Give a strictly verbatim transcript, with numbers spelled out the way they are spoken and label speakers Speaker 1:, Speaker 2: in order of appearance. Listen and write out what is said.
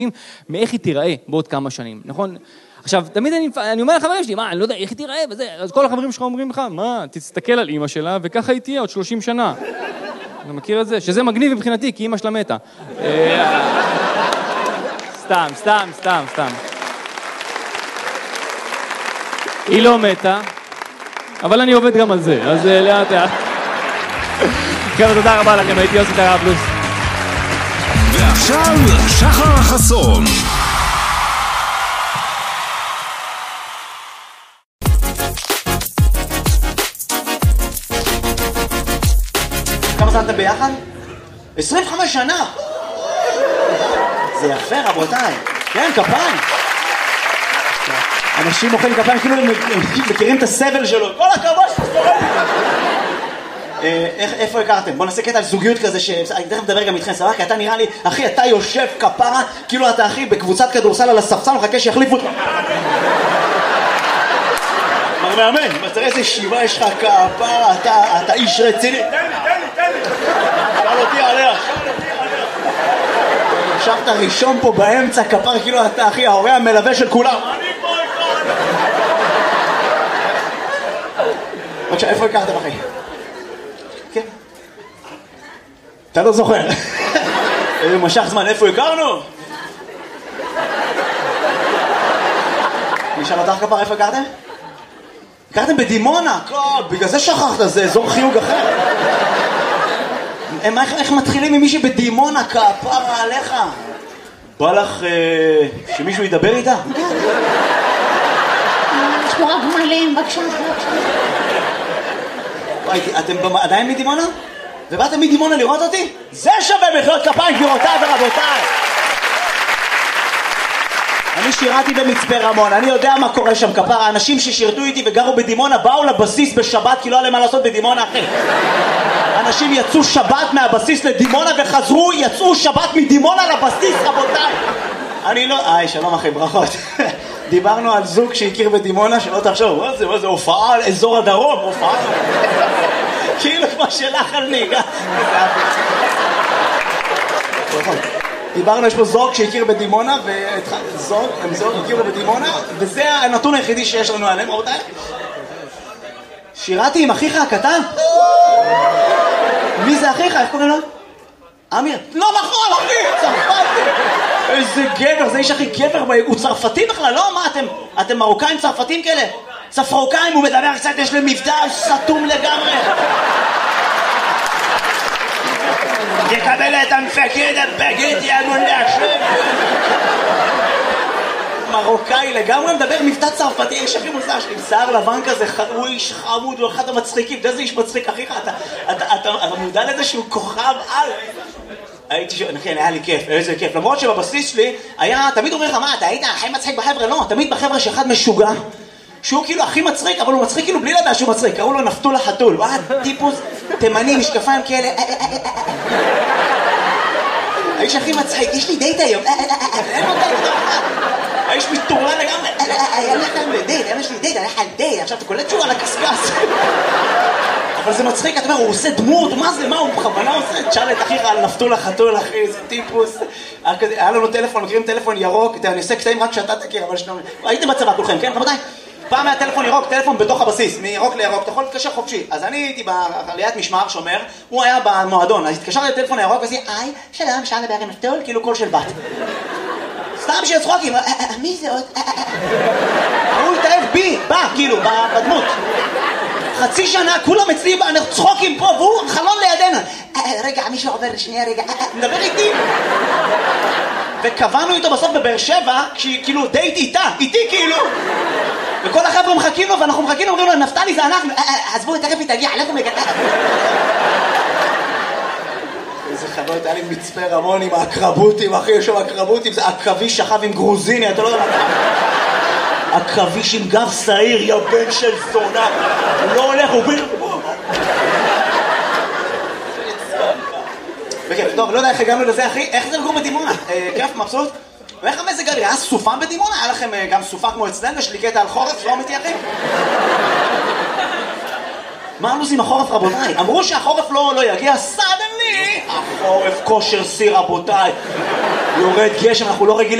Speaker 1: מאיך היא תיראה בעוד כמה שנים, נכון? עכשיו, תמיד אני, אני אומר לחברים שלי, מה, אני לא יודע, איך היא תיראה וזה, אז כל החברים שלך אומרים לך, מה, תסתכל על אמא שלה, וככה היא תהיה עוד שלושים שנה. אני מכיר את זה, שזה מגניב מבחינתי, כי אמא שלה מתה. סתם, סתם, סתם, סתם. היא לא מתה, אבל אני עובד גם על זה, אז לאט לאט. חבר'ה, תודה רבה לכם, הייתי יוסי טרה פלוס.
Speaker 2: ועכשיו, שחר חסון.
Speaker 3: כמה זמן אתם ביחד? עשרים וחמש שנה! זה יפה, רבותיי. כן, כפיים. אנשים מוחאים כפיים, כאילו הם מכירים את הסבל שלו. כל הכבוד שתסתובב! איפה הכרתם? בוא נעשה קטע על זוגיות כזה שאני תכף מדבר גם איתכם, סבבה? כי אתה נראה לי, אחי, אתה יושב כפרה, כאילו אתה אחי בקבוצת כדורסל על הספסל, מחכה שיחליפו אותך. מר מאמן, תראה איזה שיבה יש לך כפרה, אתה איש רציני. תן לי, תן לי, תן לי. שאל אותי עליה. ישבת ראשון פה באמצע כפרה, כאילו אתה אחי, ההורה המלווה של כולם. אני פה איתך. בבקשה, איפה הכרתם אחי? כן. אתה לא זוכר. משך זמן, איפה הכרנו? נשאל אותך כפר, איפה הכרתם? הכרתם בדימונה, בגלל זה שכחת, זה אזור חיוג אחר. איך מתחילים עם מישהי בדימונה, כפרה עליך? בא לך שמישהו ידבר איתה?
Speaker 4: יש פה רק מלאים, בבקשה, בבקשה.
Speaker 3: אתם עדיין מדימונה? ובאתם מדימונה לראות אותי? זה שווה מחיאות כפיים, גבירותיי ורבותיי. אני שירתי במצפה רמון, אני יודע מה קורה שם כפרה. האנשים ששירתו איתי וגרו בדימונה באו לבסיס בשבת כי לא היה להם מה לעשות בדימונה אחי. אנשים יצאו שבת מהבסיס לדימונה וחזרו, יצאו שבת מדימונה לבסיס רבותיי. אני לא... היי שלום אחי, ברכות. דיברנו על זוג שהכיר בדימונה, שלא תחשוב, מה זה, מה זה, הופעה על אזור הדרום, הופעה. כאילו כמו שלך על נהיגה. דיברנו, יש פה זוג שהכיר בדימונה, וזוג, הם זוג הכירו בדימונה, וזה הנתון היחידי שיש לנו עליהם, רבותיי. שירתי עם אחיך הקטן? מי זה אחיך? איך קוראים לו? אמיר. לא נכון, אחי, צרפתי. איזה גבר, זה איש הכי גבר, הוא צרפתי בכלל, לא? מה, אתם, אתם מרוקאים צרפתים כאלה? צפרוקאים, הוא מדבר קצת, יש להם מבטא סתום לגמרי. תקבל את המפקד הבגט, יא מונדש. מרוקאי לגמרי, מדבר מבטא צרפתי, איש הכי מוזר שלי, עם שיער לבן כזה, הוא איש חמוד, הוא אחד המצחיקים, אתה איזה איש מצחיק, אחיך, אתה מודע לזה שהוא כוכב על... הייתי ש... כן, היה לי כיף, איזה כיף. למרות שבבסיס שלי היה, תמיד אומר לך, מה, אתה היית הכי מצחיק בחבר'ה? לא, תמיד בחבר'ה שאחד משוגע, שהוא כאילו הכי מצחיק, אבל הוא מצחיק כאילו בלי לדעת שהוא מצחיק. קראו לו נפתול החתול, וואי, טיפוס תימני, משקפיים כאלה. האיש הכי מצחיק, יש לי דייט היום. אין לו דייט, האיש מטורלל לגמרי. היה לך דייט, יש לי דייט, היה לך דייט. עכשיו אתה קולט שהוא על הקסקס. אבל זה מצחיק, אתה אומר, הוא עושה דמות, מה זה, מה, הוא בכוונה עושה? תשאל את אחיך על נפתול החתול, אחי, איזה טיפוס. היה לנו טלפון, מכירים טלפון ירוק, אני עושה קטעים רק שאתה תכיר, אבל שנו... הייתם בצבא כולכם, כן, רבותיי? פעם היה טלפון ירוק, טלפון בתוך הבסיס, מירוק לירוק, אתה יכול להתקשר חופשי. אז אני הייתי בעליית משמר שומר, הוא היה במועדון, אז התקשרתי לטלפון הירוק ועשיתי, היי, שלום, אפשר לדבר עם נפתול, כאילו קול של בת. סתם שיהיה צחוקים, מי זה עוד? הוא התאהב בי, בא, כאילו, בדמות. חצי שנה, כולם אצלי, אנחנו צחוקים פה, והוא חלון לידינו. רגע, מישהו עובר לשנייה, רגע, מדבר איתי. וקבענו איתו בסוף בבאר שבע, כאילו דייט איתה, איתי כאילו. וכל החבר'ה מחכים לו, ואנחנו מחכים לו, אומרים לו, נפתלי זה אנחנו, עזבו, תכף היא תגיע, אנחנו מגדל. איזה חוויות, היה לי מצפה רמון עם האקרבוטים, אחי, יש שם אקרבוטים, זה עכביש שכב עם גרוזיני, אתה לא יודע מה. עכביש עם גב שעיר, יא בן של זונה. הוא לא הולך, הוא בין... בכיף, טוב, לא יודע איך הגענו לזה, אחי. איך זה לגור בדימונה? כיף, מבסוט? ואיך המזג האוויר? היה סופה בדימונה? היה לכם גם סופה כמו אצלנו? יש לי קטע על חורף, לא אמיתי, אחי? מה הלו"ז עם החורף, רבותיי? אמרו שהחורף לא יגיע, סדנלי! החורף כושר שיא, רבותיי. יורד גשם, אנחנו לא רגילים.